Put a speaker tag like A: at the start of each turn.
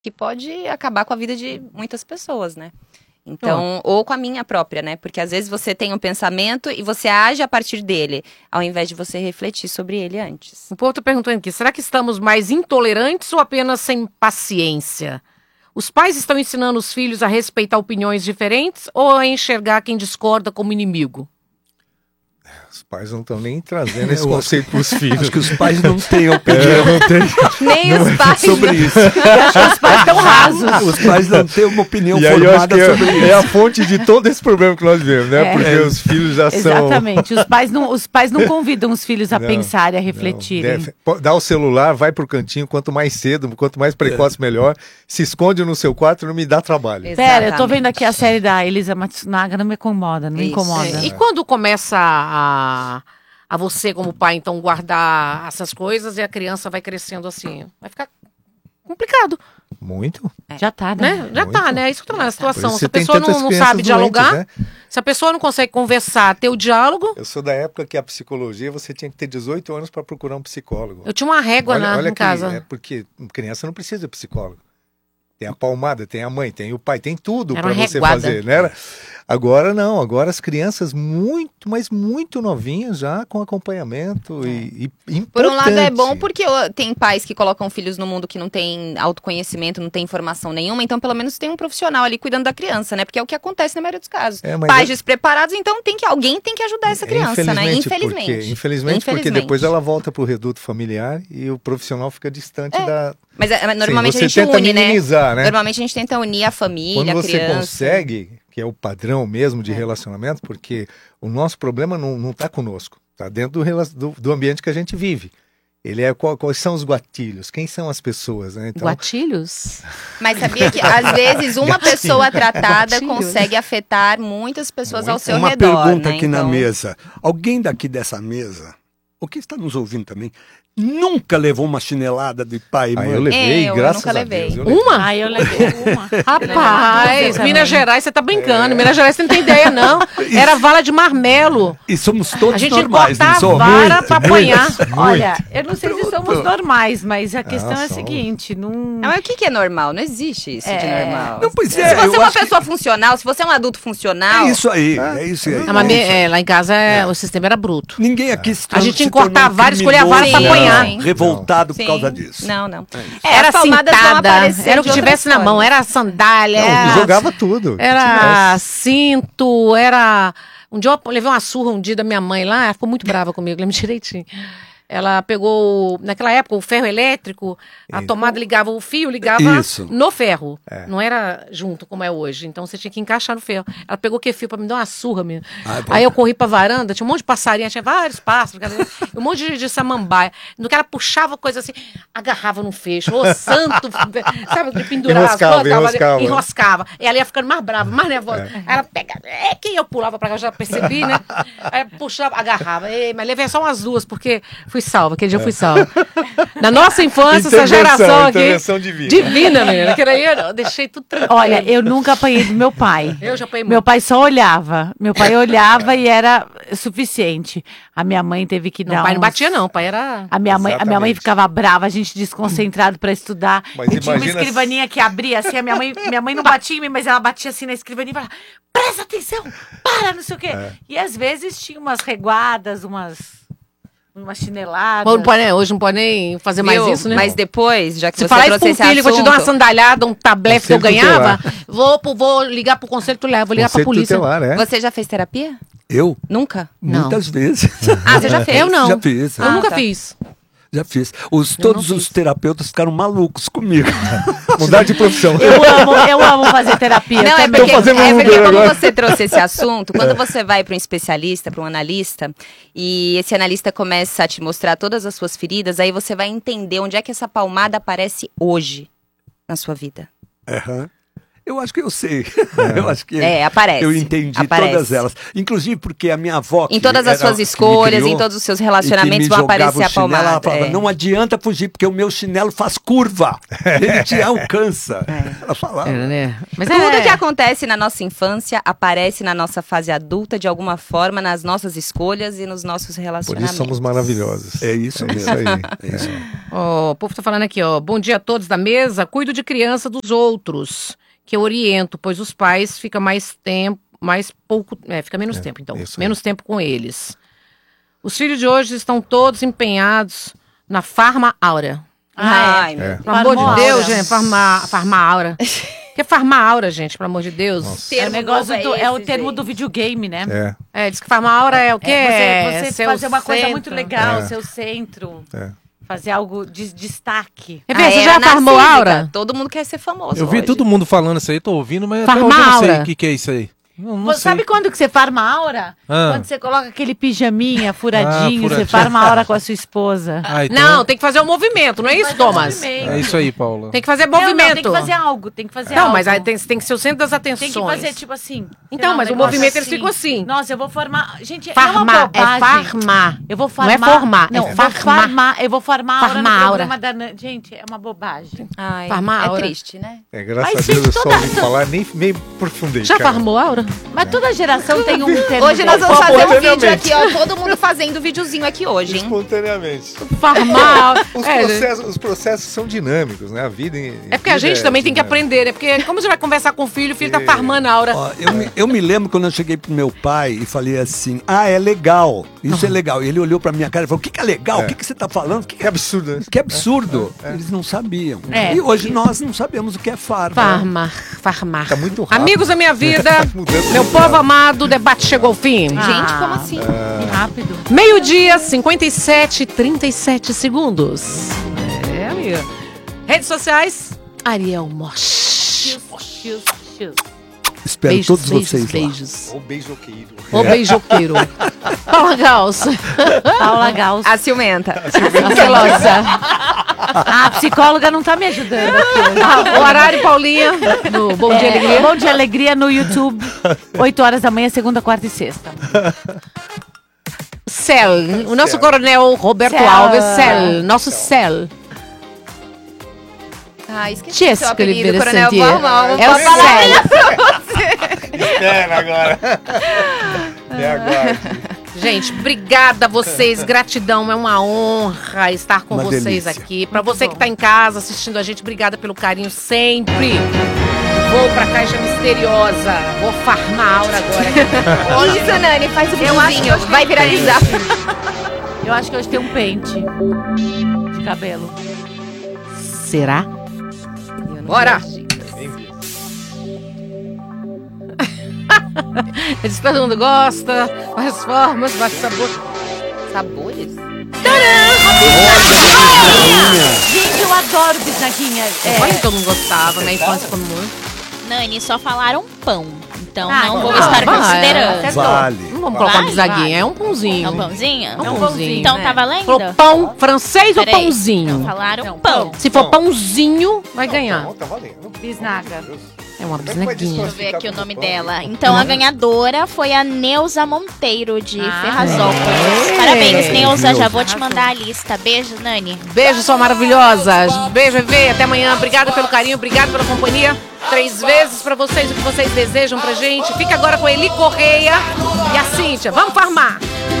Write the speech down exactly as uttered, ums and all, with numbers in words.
A: que pode acabar com a vida de muitas pessoas, né? Então, oh. ou com a minha própria, né? Porque às vezes você tem um pensamento e você age a partir dele, ao invés de você refletir sobre ele antes.
B: O povo tá perguntando aqui, será que estamos mais intolerantes ou apenas sem paciência? Os pais estão ensinando os filhos a respeitar opiniões diferentes ou a enxergar quem discorda como inimigo?
C: Os pais não estão nem trazendo esse conceito para os filhos.
D: Acho que os pais não têm opinião.
C: É, não tem,
A: nem
C: não
A: os
C: é
A: pais
D: sobre isso.
B: Acho que os pais estão rasos.
D: Os pais não têm uma opinião
C: e aí eu acho
D: formada
C: que
D: sobre
C: é,
D: isso.
C: é a fonte de todo esse problema que nós vivemos, né?
E: É.
C: Porque
D: É.
C: os filhos já são...
E: Exatamente. Os pais não, os pais não convidam os filhos a
C: Não,
E: pensar e a
C: não.
E: refletirem.
C: Deve- Dá o celular, vai pro cantinho, quanto mais cedo, quanto mais precoce, melhor. Se esconde no seu quarto, não me dá trabalho.
A: Exato.
E: Pera, eu tô
A: Exatamente.
E: vendo aqui a série da Elisa Matsunaga, não me incomoda, não me
A: Isso.
E: incomoda.
B: É, e quando começa a, a você, como pai, então, guardar essas coisas e a criança vai crescendo assim? Vai ficar complicado,
C: Muito.
E: Já tá, né?
B: né? Já
C: Muito.
B: tá, né? É isso que eu tô falando, a
C: Por
B: situação.
C: isso
B: Se a
C: você tem
B: pessoa
C: tantas
B: não, não
C: crianças
B: sabe
C: doentes,
B: dialogar,
C: né?
B: se a pessoa não consegue conversar, ter o diálogo...
C: Eu sou da época que a psicologia, você tinha que ter dezoito anos para procurar um psicólogo.
B: Eu tinha uma régua
C: Olha,
B: na,
C: olha
B: em
C: que
B: casa.
C: é porque criança não precisa de psicólogo. Tem a palmada, tem a mãe, tem o pai, tem tudo
B: Era
C: para
B: uma
C: você
B: reguada.
C: fazer, né? Era- Agora não, agora as crianças muito, mas muito novinhas já com acompanhamento e, e
A: Por um lado é
C: importante.
A: bom porque ó, tem pais que colocam filhos no mundo que não tem autoconhecimento, não tem informação nenhuma, então pelo menos tem um profissional ali cuidando da criança, né? Porque é o que acontece na maioria dos casos.
C: É, mas
A: Pais
C: é-
A: despreparados, então tem que alguém tem que ajudar essa criança, né?
C: Infelizmente,
A: Infelizmente.
C: Porque, infelizmente, porque
A: Infelizmente.
C: depois ela volta pro reduto familiar e o profissional fica distante
A: É.
C: da...
A: Mas é, mas normalmente
C: Sim,
A: a
C: você
A: gente
C: tenta
A: une, né?
C: minimizar, né?
A: Normalmente a gente tenta unir a família,
C: Quando
A: a
C: você
A: criança.
C: consegue, que é o padrão mesmo de
A: É.
C: relacionamento, porque o nosso problema não, não tá conosco, tá dentro do, rela- do, do ambiente que a gente vive. Ele é qual- quais são os gatilhos, quem são as pessoas, né? Então,
E: Guatilhos?
A: Mas sabia que às vezes uma pessoa tratada
E: Gatilhos.
A: consegue afetar muitas pessoas ao seu
D: Uma
A: redor,
D: pergunta
A: né?
D: aqui
A: Então,
D: na mesa. Alguém daqui dessa mesa, ou quem está nos ouvindo também, nunca levou uma chinelada de pai e
C: aí
D: mãe?
C: eu levei,
A: É, eu
C: graças
A: nunca
C: a
A: levei.
C: Deus. eu levei.
B: Uma?
E: Ah, eu levei uma.
B: Rapaz,
E: Eu
B: Minas
E: também.
B: Gerais, você tá
C: É.
B: brincando. Minas Gerais você não tem ideia, não. Era vala de marmelo.
D: E somos todos
B: A gente
D: normais,
B: corta
D: não
B: a
D: somos?
B: vara
C: Muito,
B: pra apanhar.
E: Olha, eu não sei se somos normais, mas a questão é a
C: somos.
E: seguinte, não...
A: Ah, mas o que que é normal? Não existe isso de
E: É.
A: normal.
D: Não, pois
A: Se
D: é,
A: você
D: eu
A: é uma
D: acho que-
A: pessoa funcional, se você é um adulto funcional...
D: É isso aí, é isso aí.
B: Ah, mas me- é, lá em casa é, o sistema era bruto.
D: Ninguém aqui se
B: A gente tinha
D: se
B: que cortar
D: tornou
B: a vara, escolher a vara
A: pra
D: criminoso,
A: apanhar.
D: não, revoltado
A: Sim.
D: por causa disso.
A: Não, não.
B: É, era
A: As palmadas vão
B: cintada,
A: aparecer
B: era o que
A: de
B: tivesse
A: outras
B: na mão,
A: formas.
B: era sandália,
C: Não,
B: era,
C: jogava tudo.
B: era cinto, era... Um dia eu levei uma surra um dia da minha mãe lá, ela ficou muito brava comigo, lembro direitinho. Ela pegou, naquela época, o ferro elétrico, a
C: Isso.
B: tomada ligava o fio, ligava
D: Isso.
B: no ferro.
C: É.
B: Não era junto como é hoje. Então você tinha que encaixar no ferro. Ela pegou que fio pra me dar uma surra mesmo.
D: Ai, bom.
B: Aí eu corri pra varanda, tinha um monte de passarinho, tinha vários pássaros, um monte de, de samambaia. No que ela puxava coisa assim, agarrava no fecho. Ô, santo, sabe, de pendurar
C: Enroscava,
B: as coisas, tava ali,
C: enroscava.
B: enroscava. E ela ia ficando mais brava, mais nervosa. Aí ela pegava, é que eu pulava pra cá, eu já percebi, né? Aí puxava, agarrava. Ei, mas levei só umas duas, porque fui salva, aquele dia eu fui salva. Na nossa infância, essa
C: Intervenção,
B: geração aqui.
C: intervenção divina.
B: Divina, menina. Aquele aí eu deixei tudo tranquilo.
E: Olha, eu nunca apanhei do meu pai.
B: Eu já apanhei
E: Meu
B: muito.
E: pai só olhava. Meu pai olhava e era suficiente. A minha mãe teve que
B: Não,
E: dar
B: o pai não
E: uns-
B: batia, não. O pai era.
E: A minha, mãe, a minha mãe
C: Exatamente.
E: ficava brava, a gente desconcentrado pra estudar.
C: Mas
E: Eu tinha uma
C: imagina-
E: escrivaninha que abria assim, a minha mãe, minha mãe não batia em mim, mas ela batia assim na escrivaninha e falava, presta atenção, para, não sei o quê.
C: É.
E: E às vezes tinha umas reguadas, umas, umas chineladas.
B: Bom, não pode, nem- hoje não pode nem fazer mais
A: Viu?
B: isso, né?
A: Mas depois, já que
B: Se
A: você
B: falar isso
A: trouxe
B: pro
A: esse
B: filho, vou te dar uma
A: assunto-
B: sandalhada, um tablete que eu
C: Conselho
B: ganhava, vou, pro- vou ligar pro conselho tutelar, vou ligar pra
C: Conceito
B: polícia.
C: tutelar, é.
A: Você já fez terapia?
D: Eu?
A: Nunca?
B: Não.
D: Muitas vezes.
A: Ah, você já fez?
B: Eu não.
D: Já fiz.
B: Eu
A: Ah,
B: nunca
A: tá.
B: fiz.
D: Já fiz. Os,
B: Eu
D: todos
B: não
D: os
B: fiz.
D: terapeutas ficaram malucos comigo.
C: Mudar de profissão.
E: Eu amo, eu amo fazer terapia.
A: Não, é
E: também.
A: porque,
C: Tô fazendo
A: é
C: Uber
A: porque como
C: agora.
A: você trouxe esse assunto, quando você vai para um especialista, para um analista, e esse analista começa a te mostrar todas as suas feridas, aí você vai entender onde é que essa palmada aparece hoje na sua vida.
D: Aham. Eu acho que eu sei. Eu acho que
A: É, aparece.
D: eu entendi
A: Aparece.
D: todas elas. Inclusive porque a minha avó...
A: Em
D: que
A: todas as
D: era-
A: suas
D: que me
A: escolhas,
D: criou,
A: em todos os seus
D: e que
A: relacionamentos
D: me
A: vão
D: jogava
A: aparecer
D: o
A: a
D: chinelo, ela
A: palmada.
D: falava,
A: é.
D: não adianta fugir, porque o meu chinelo faz curva. Ele te alcança. Ela falava.
B: É, né? Mas
A: Tudo
B: é...
A: que acontece na nossa infância aparece na nossa fase adulta, de alguma forma, nas nossas escolhas e nos nossos
C: Por
A: relacionamentos.
C: isso somos maravilhosos.
D: É isso
C: É
D: mesmo.
C: isso aí.
D: É isso.
B: Ó, o povo tá falando aqui, ó. Bom dia a todos da mesa. Cuido de criança dos outros, que eu oriento, pois os pais ficam mais tempo, mais pouco, é, fica menos
C: É,
B: tempo, então,
C: isso aí.
B: menos tempo com eles. Os filhos de hoje estão todos empenhados na Farma Aura.
A: Ai, meu
C: É.
B: Pelo amor de
E: Farma
B: Deus,
E: Aura.
B: gente, Farma, Farma Aura. O que é Farma Aura, gente, pelo amor de Deus?
C: Nossa.
E: É o
A: termo
E: negócio
A: novo
E: do, é o
A: esse,
E: termo
A: gente?
E: do videogame, né?
C: É,
B: É, diz que Farma Aura é o quê?
E: É você, você
B: Seu
E: fazer uma coisa
B: centro.
E: muito legal,
C: É.
E: seu centro.
C: é.
E: Fazer algo de destaque.
B: Revê,
A: Ah,
B: você
A: era
B: já farmou
A: narcísica.
B: Aura?
A: Todo mundo quer ser famoso
F: Eu vi
A: hoje.
F: todo mundo falando isso aí, tô ouvindo, mas até
B: Farma
F: hoje eu não sei
B: Aura.
F: o que, que é isso aí. Não, não
E: Você
F: sei.
E: sabe quando que você farma a aura?
F: Ah.
E: Quando você coloca aquele pijaminha furadinho,
F: Ah,
E: você
F: furadinho.
E: farma a aura com a sua esposa.
F: Ah, então
B: Não, tem que fazer um movimento, não é isso,
E: Fazer um
B: Thomas?
E: movimento.
F: é isso aí, Paula.
B: Tem que fazer
E: Não,
B: movimento.
E: não, tem que fazer algo, tem que fazer
B: Não,
E: algo.
B: mas aí tem, tem que ser o centro das atenções.
E: Tem que fazer tipo assim.
B: Então,
E: sei lá,
B: mas
E: um
B: o
E: negócio
B: movimento eles ficam assim.
E: Nossa, eu vou formar. Gente, é
B: Farmar,
E: uma
B: é
E: bobagem.
B: farmar.
E: Eu vou
B: Não
E: farmar.
B: é formar, é
E: não, eu vou
B: farmar.
E: farmar. Eu vou farmar a aura
B: Farmar
E: no
B: aura.
E: programa da Nan- Gente, é uma bobagem.
A: Ai,
B: Farma
A: é
B: Aura.
A: triste, né?
C: É, graças
E: Mas,
C: a Deus
E: gente,
C: eu só
E: toda-
C: ouvi falar, nem, nem aprofundei.
B: Já
C: cara.
B: farmou Aura?
E: Mas toda geração tem um termo.
A: Hoje nós
E: desse.
A: vamos fazer um vídeo
C: Espontaneamente.
A: aqui, ó. Todo mundo fazendo videozinho aqui hoje, hein?
C: Espontaneamente.
B: Farmar Aura.
C: Os,
B: É,
C: processos, os processos são dinâmicos, né? A vida. em-
B: é porque a
C: vida
B: gente
C: é
B: também tem que
C: dinâmica.
B: aprender, né? Porque como você vai conversar com o filho, o filho tá
C: É.
B: farmando a Aura.
D: Ó, eu, me, eu me lembro quando eu cheguei pro meu pai e falei assim, ah, é legal, isso é legal. E ele olhou pra minha cara e falou, o que, que é legal?
C: É.
D: O que, que você tá falando? O que,
C: Que absurdo, né?
D: que absurdo. Eles não sabiam.
E: É.
D: E hoje nós não sabemos o que é farma.
B: Farmar, farmar.
C: Tá muito rápido.
B: Amigos da minha vida,
C: Tá mudando
B: meu
C: muito
B: povo
C: rápido.
B: amado, o debate chegou ao fim.
A: Gente, como assim?
E: Que rápido.
B: Meio-dia, cinquenta e sete, trinta e sete segundos. É, amiga. Redes sociais, Ariel Mosch.
E: Xios, xios.
D: Espero
B: Beijos,
D: todos
B: beijos,
D: vocês lá.
B: beijos.
C: Ô, beijoqueiro.
B: Ô beijoqueiro. Paula Gauss.
E: Paula Gauss.
A: A ciumenta.
B: A celosa.
E: Ah, a psicóloga não tá me ajudando aqui hoje.
B: Ah, o Arara e Paulinha, no Bom Dia
E: É,
B: Alegria.
E: Bom Dia Alegria no YouTube, oito horas da manhã, segunda, quarta e sexta.
B: Cel, o nosso
C: Cel.
B: coronel Roberto
E: Cel.
B: Alves, Cel, nosso Cel.
A: Ah, esqueci seu
B: Jéssica
A: apelido,
B: Oliveira
A: Coronel.
B: Santier.
A: Vamos lá, vamos
B: É o
A: falar.
B: Cel.
C: Espera agora. É agora.
B: Gente, obrigada a vocês, gratidão, é uma honra estar com
D: Uma
B: vocês
D: delícia.
B: aqui. Pra você que tá em casa assistindo a gente, obrigada pelo carinho sempre. Vou pra Caixa Misteriosa, vou farmar a aura agora.
A: Isso, Nani, faz o
E: Eu acho que
A: videozinho.
E: hoje
A: Vai
E: tem
A: viralizar.
E: Eu acho que hoje tem um pente de cabelo.
B: Será? Bora! Eles todo mundo gosta, várias formas, vários sabores.
A: Sabores?
E: Gente, eu adoro bisnaguinha. É,
B: Olha que todo mundo gostava, na infância todo mundo.
G: Nani, só falaram pão. Então
E: Ah,
G: não
E: então
G: vou
E: tá.
G: estar
B: Vai.
G: considerando.
E: Até
D: Vale.
B: Não vamos colocar
G: Vale,
B: bisaguinha,
E: vale.
B: é um pãozinho.
G: É um pãozinho?
B: É um
E: um
B: pãozinho.
E: pãozinho.
G: Então
E: né?
G: tá valendo?
B: Falou pão francês ou
G: Peraí.
B: pãozinho?
G: Falaram
E: Não,
G: pão.
E: pão.
B: Se for
C: Não.
B: pãozinho, vai ganhar.
C: Tá valendo.
E: Bisnaga.
B: É uma
C: Como é que vai
B: bisnaguinha.
G: Deixa eu ver aqui o nome
C: Pão.
G: dela. Então a ganhadora foi a Neuza Monteiro, de
E: Ah,
G: Ferrazópolis.
B: é.
G: Parabéns, Neuza. Já
D: Neuza.
G: vou te mandar a lista. Beijo, Nani.
B: Beijo, sua maravilhosa. Beijo, Evê. Até amanhã. Obrigada pelo carinho, obrigada pela companhia. Três vezes pra vocês o que vocês desejam pra gente. Fica agora com a Eli Correia e a Cíntia. Vamos farmar!